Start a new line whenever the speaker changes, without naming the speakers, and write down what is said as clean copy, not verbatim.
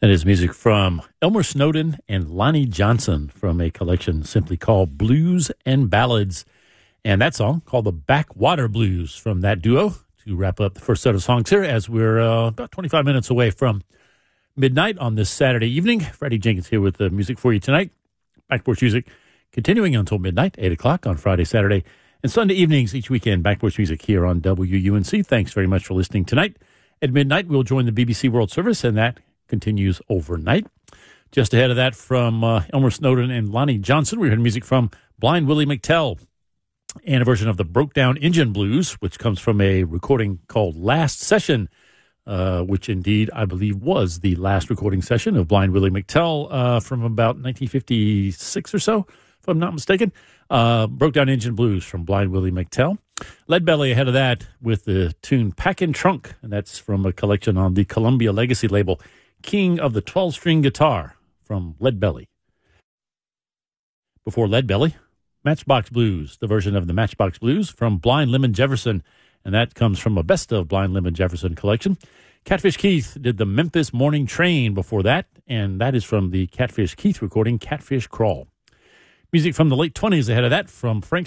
That is music from Elmer Snowden and Lonnie Johnson from a collection simply called Blues and Ballads. And that song called the Backwater Blues from that duo to wrap up the first set of songs here as we're about 25 minutes away from midnight on this Saturday evening. Freddie Jenkins here with the music for you tonight. Back Porch Music continuing until midnight, 8 o'clock on Friday, Saturday, and Sunday evenings each weekend. Back Porch Music here on WUNC. Thanks very much for listening tonight. At midnight, we'll join the BBC World Service, and that continues overnight. Just ahead of that, from Elmer Snowden and Lonnie Johnson, we heard music from Blind Willie McTell and a version of the Broke Down Engine Blues, which comes from a recording called Last Session, which indeed I believe was the last recording session of Blind Willie McTell from about 1956 or so, if I'm not mistaken. Broke Down Engine Blues from Blind Willie McTell. Leadbelly ahead of that with the tune Packin' Trunk, and that's from a collection on the Columbia Legacy label, King of the 12-String Guitar from Leadbelly. Before Leadbelly, Matchbox Blues, the version of the Matchbox Blues from Blind Lemon Jefferson, and that comes from a Best of Blind Lemon Jefferson collection. Catfish Keith did the Memphis Morning Train before that, and that is from the Catfish Keith recording, Catfish Crawl. Music from the late 20s ahead of that from Frank